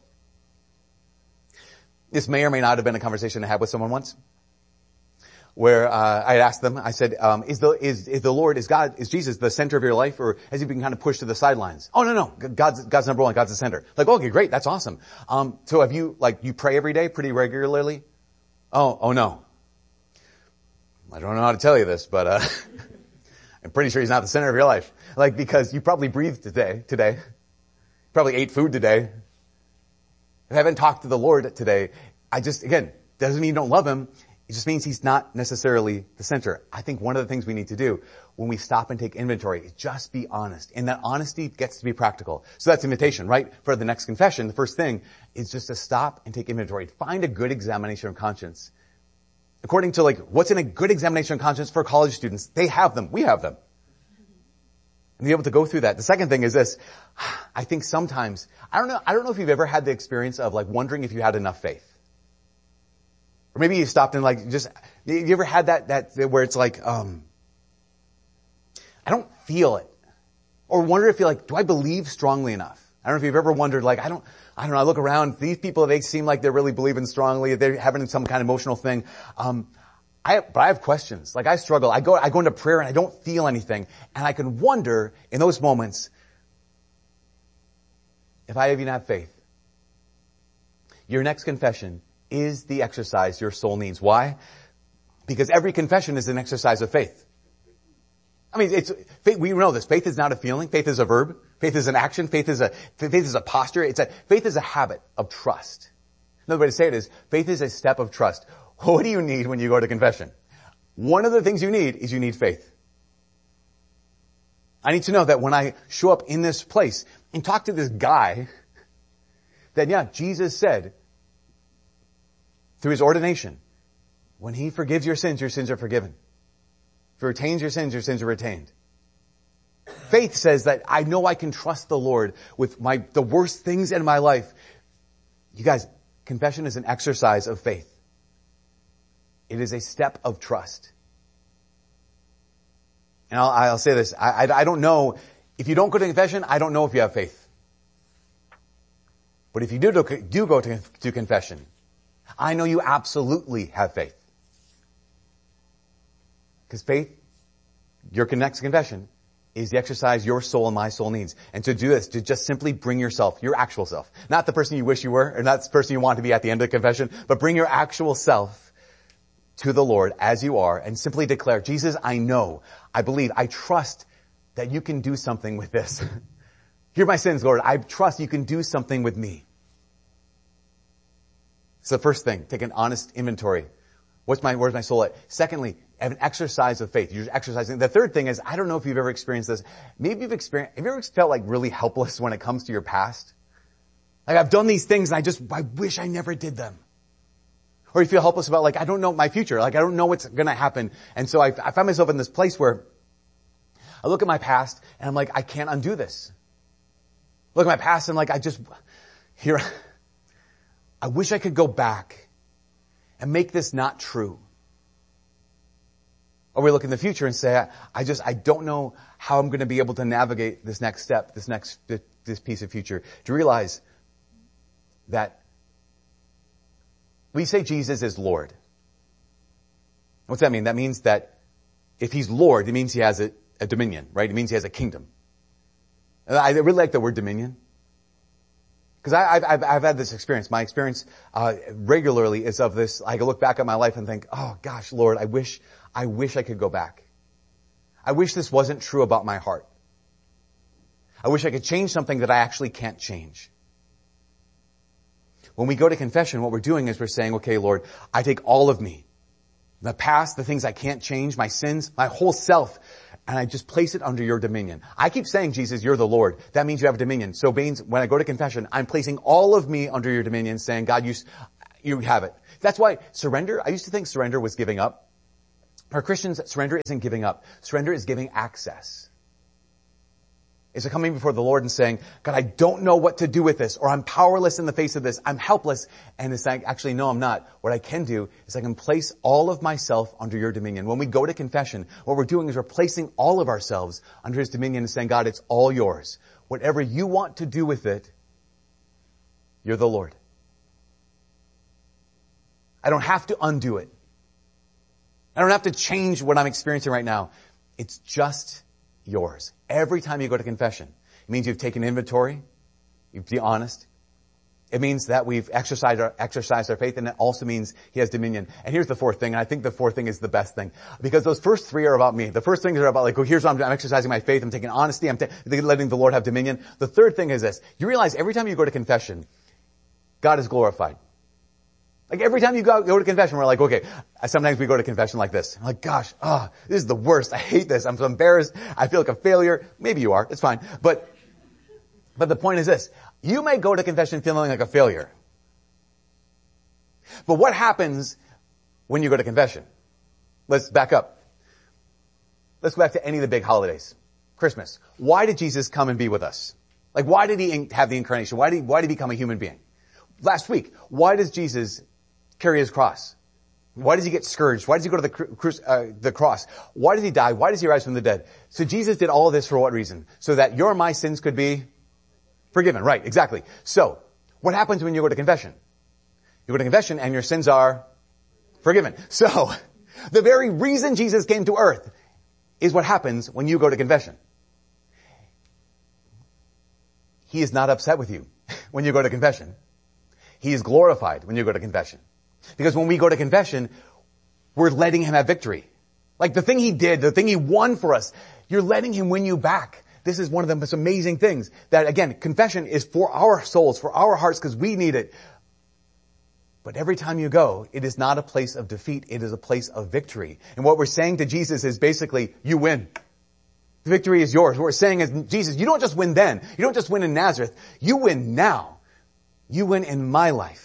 This may or may not have been a conversation I had with someone once. Where, uh, I asked them, I said, um, is the, is, is the Lord, is God, is Jesus the center of your life, or has he been kind of pushed to the sidelines? Oh, no, no. God's, God's number one. God's the center. Like, okay, great. That's awesome. Um, so have you, like, you pray every day pretty regularly? Oh, oh no. I don't know how to tell you this, but, uh, I'm pretty sure he's not the center of your life. Like, because you probably breathed today, today. Probably ate food today. If I haven't talked to the Lord today, I just, again, doesn't mean you don't love him. It just means he's not necessarily the center. I think one of the things we need to do when we stop and take inventory is just be honest. And that honesty gets to be practical. So that's invitation, right? For the next confession, the first thing is just to stop and take inventory. Find a good examination of conscience. According to like, what's in a good examination of conscience for college students? They have them. We have them. And be able to go through that. The second thing is this. I think sometimes, I don't know, I don't know if you've ever had the experience of like wondering if you had enough faith. Or maybe you stopped and like just, you ever had that, that, where it's like, um, I don't feel it. Or wonder if you're like, do I believe strongly enough? I don't know if you've ever wondered like, I don't, I don't know, I look around, these people, they seem like they're really believing strongly, they're having some kind of emotional thing. Um, I, but I have questions. Like I struggle. I go, I go into prayer and I don't feel anything. And I can wonder in those moments if I even have faith. Your next confession is the exercise your soul needs. Why? Because every confession is an exercise of faith. I mean, it's, faith, we know this. Faith is not a feeling. Faith is a verb. Faith is an action. Faith is a, faith is a posture. It's a, faith is a habit of trust. Another way to say it is, faith is a step of trust. What do you need when you go to confession? One of the things you need is you need faith. I need to know that when I show up in this place and talk to this guy, that yeah, Jesus said, through his ordination, when he forgives your sins, your sins are forgiven. If he retains your sins, your sins are retained. Faith says that I know I can trust the Lord with my, the worst things in my life. You guys, confession is an exercise of faith. It is a step of trust. And I'll, I'll say this, I, I, I don't know, if you don't go to confession, I don't know if you have faith. But if you do, do go to, to confession, I know you absolutely have faith. Because faith, your next confession, is the exercise your soul and my soul needs. And to do this, to just simply bring yourself, your actual self, not the person you wish you were, or not the person you want to be at the end of the confession, but bring your actual self to the Lord as you are and simply declare, Jesus, I know, I believe, I trust that you can do something with this. Hear my sins, Lord. I trust you can do something with me. It's the first thing. Take an honest inventory. What's my, where's my soul at? Secondly, have an exercise of faith. You're exercising. The third thing is, I don't know if you've ever experienced this. Maybe you've experienced, have you ever felt like really helpless when it comes to your past? Like I've done these things and I just, I wish I never did them. Or you feel helpless about like, I don't know my future. Like I don't know what's going to happen. And so I, I find myself in this place where I look at my past and I'm like, I can't undo this. Look at my past and like, I just, here, I wish I could go back and make this not true. Or we look in the future and say, I, I just, I don't know how I'm going to be able to navigate this next step, this next, this piece of future. To realize that we say Jesus is Lord. What's that mean? That means that if he's Lord, it means he has a, a dominion, right? It means he has a kingdom. And I really like the word dominion. Because I've, I've, I've had this experience. My experience uh, regularly is of this. I can look back at my life and think, oh gosh, Lord, I wish, I wish I could go back. I wish this wasn't true about my heart. I wish I could change something that I actually can't change. When we go to confession, what we're doing is we're saying, okay, Lord, I take all of me, the past, the things I can't change, my sins, my whole self, and I just place it under your dominion. I keep saying, Jesus, you're the Lord. That means you have dominion. So Baines, when I go to confession, I'm placing all of me under your dominion, saying, God, you, you have it. That's why surrender, I used to think surrender was giving up. For Christians, surrender isn't giving up. Surrender is giving access. It's coming before the Lord and saying, God, I don't know what to do with this, or I'm powerless in the face of this. I'm helpless. And it's like, actually, no, I'm not. What I can do is I can place all of myself under your dominion. When we go to confession, what we're doing is we're placing all of ourselves under his dominion and saying, God, it's all yours. Whatever you want to do with it, you're the Lord. I don't have to undo it. I don't have to change what I'm experiencing right now. It's just yours. Every time you go to confession, it means you've taken inventory. You be honest. It means that we've exercised our, exercised our faith, and it also means he has dominion. And here's the fourth thing, and I think the fourth thing is the best thing. Because those first three are about me. The first things are about like, oh, here's what I'm, I'm exercising my faith, I'm taking honesty, I'm t- letting the Lord have dominion. The third thing is this. You realize every time you go to confession, God is glorified. Like every time you go, go to confession, we're like, okay, sometimes we go to confession like this. I'm like, gosh, ah, oh, this is the worst. I hate this. I'm so embarrassed. I feel like a failure. Maybe you are. It's fine. But, but the point is this. You may go to confession feeling like a failure. But what happens when you go to confession? Let's back up. Let's go back to any of the big holidays. Christmas. Why did Jesus come and be with us? Like, why did he have the incarnation? Why did he, why did he become a human being? Last week, why does Jesus carry his cross? Why does he get scourged? Why does he go to the, cru- uh, the cross? Why does he die? Why does he rise from the dead? So Jesus did all of this for what reason? So that your and my sins could be forgiven. Right, exactly. So, what happens when you go to confession? You go to confession and your sins are forgiven. So, the very reason Jesus came to earth is what happens when you go to confession. He is not upset with you when you go to confession. He is glorified when you go to confession. Because when we go to confession, we're letting him have victory. Like the thing he did, the thing he won for us, you're letting him win you back. This is one of the most amazing things. That again, confession is for our souls, for our hearts, because we need it. But every time you go, it is not a place of defeat, it is a place of victory. And what we're saying to Jesus is basically, you win. The victory is yours. What we're saying is, Jesus, you don't just win then. You don't just win in Nazareth. You win now. You win in my life.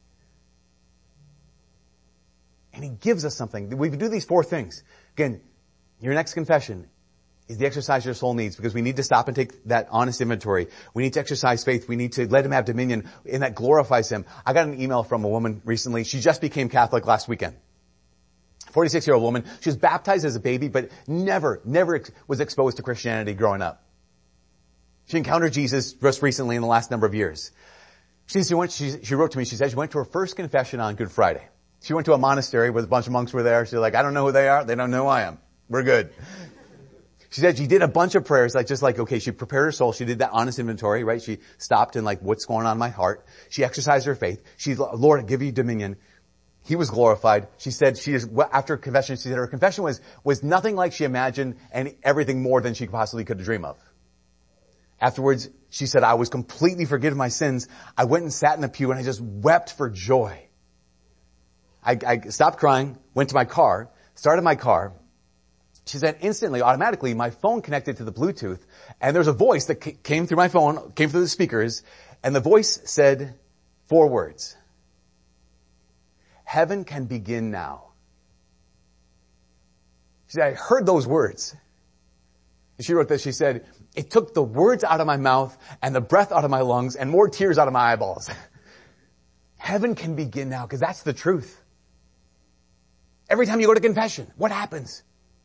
And he gives us something. We do these four things. Again, your next confession is the exercise your soul needs, because we need to stop and take that honest inventory. We need to exercise faith. We need to let him have dominion, and that glorifies him. I got an email from a woman recently. She just became Catholic last weekend. forty-six-year-old woman. She was baptized as a baby, but never, never ex- was exposed to Christianity growing up. She encountered Jesus just recently in the last number of years. She, she, went, she, she wrote to me, she said she went to her first confession on Good Friday. She went to a monastery where a bunch of monks were there. She's like, I don't know who they are. They don't know who I am. We're good. She said she did a bunch of prayers, like just like, okay, she prepared her soul. She did that honest inventory, right? She stopped and like, what's going on in my heart? She exercised her faith. She, Lord, I give you dominion. He was glorified. She said she is, after confession, she said her confession was, was nothing like she imagined and everything more than she possibly could dream of. Afterwards, she said, I was completely forgiven my sins. I went and sat in a pew and I just wept for joy. I, I stopped crying, went to my car, started my car. She said instantly, automatically, my phone connected to the Bluetooth, and there's a voice that c- came through my phone, came through the speakers, and the voice said four words. Heaven can begin now. She said, I heard those words. She wrote this, she said, it took the words out of my mouth and the breath out of my lungs and more tears out of my eyeballs. Heaven can begin now, because that's the truth. Every time you go to confession, what happens?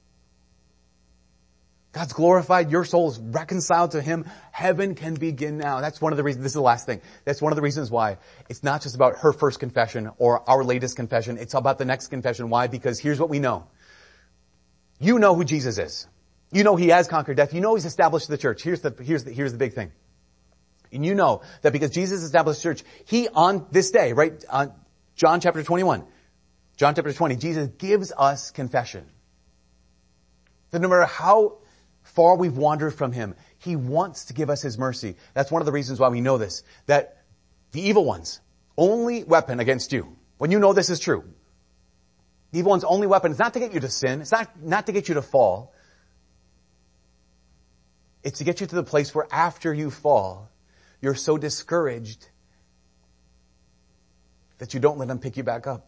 God's glorified. Your soul is reconciled to him. Heaven can begin now. That's one of the reasons, this is the last thing. That's one of the reasons why it's not just about her first confession or our latest confession. It's about the next confession. Why? Because here's what we know. You know who Jesus is. You know he has conquered death. You know he's established the church. Here's the, here's the, here's the big thing. And you know that because Jesus established the church, he on this day, right, on John chapter twenty-one, John chapter twenty, Jesus gives us confession. That no matter how far we've wandered from him, he wants to give us his mercy. That's one of the reasons why we know this. That the evil ones only weapon against you, when you know this is true, the evil one's only weapon is not to get you to sin. It's not, not to get you to fall. It's to get you to the place where after you fall, you're so discouraged that you don't let him pick you back up.